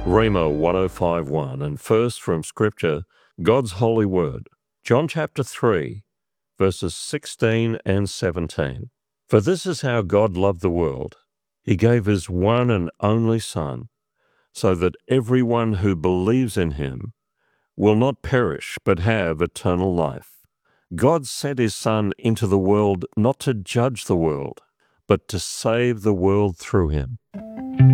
Rhema 1051, and first from Scripture, God's holy word, John chapter 3, verses 16 and 17. For this is how God loved the world. He gave his one and only Son, so that everyone who believes in him will not perish but have eternal life. God sent his Son into the world not to judge the world, but to save the world through him.